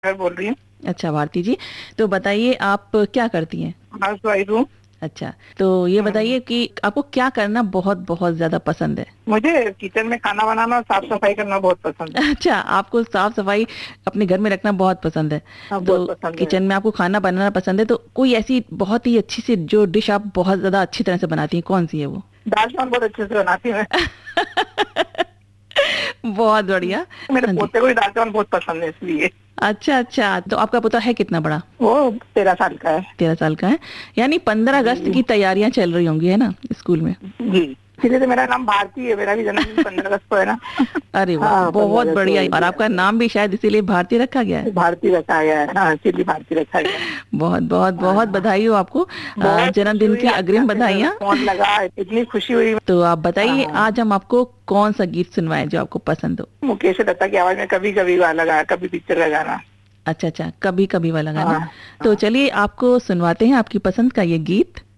मैं बोल रही हूँ। अच्छा भारती जी, तो बताइए आप क्या करती हैं? हाउस वाइफ हूँ। अच्छा, तो ये हम्म, बताइए कि आपको क्या करना बहुत बहुत ज्यादा पसंद है? मुझे किचन में खाना बनाना और साफ सफाई करना बहुत पसंद है। अच्छा, आपको साफ सफाई अपने घर में रखना बहुत पसंद है। हाँ, तो बहुत पसंद है। किचन में आपको खाना बनाना पसंद है, तो कोई ऐसी बहुत ही अच्छी सी जो डिश आप बहुत ज्यादा अच्छी तरह से बनाती हैं, कौन सी है वो? दाल चावल बहुत अच्छे से बनाती हूँ मैं। बहुत बढ़िया। मेरे हाँ जी। पोते को भी दाल चावल बहुत पसंद है इसलिए। अच्छा अच्छा, तो आपका पोता है कितना बड़ा? वो 13 साल का है। 13 साल का है। यानी 15 अगस्त जी। की तैयारियां चल रही होंगी, है ना, स्कूल में? जी, इसीलिए तो मेरा नाम भारती है, मेरा भी जन्मदिन 15 अगस्त को है ना। अरे वाह, हाँ, पंद्रह बहुत अगस्त को बढ़िया। है और जी। आपका नाम भी शायद इसीलिए भारतीय रखा गया है। भारती रखा गया है, हाँ, इसीलिए भारती रखा गया है। बहुत बहुत बहुत हाँ, बधाई हो आपको। बहुत खुशी जन्मदिन हुई की आपके अग्रिम यहाँ से बधाइयाँ। फोन लगा, इतनी खुशी हुई। तो आप बताइए, हाँ, आज हम आपको कौन सा गीत सुनवाएं जो आपको पसंद हो? मुकेश दत्ता की आवाज में कभी कभी गाना लगा, कभी पिक्चर का गाना। अच्छा अच्छा, कभी कभी वाला गाना। हाँ। तो हाँ, चलिए आपको सुनवाते हैं आपकी पसंद का ये गीत।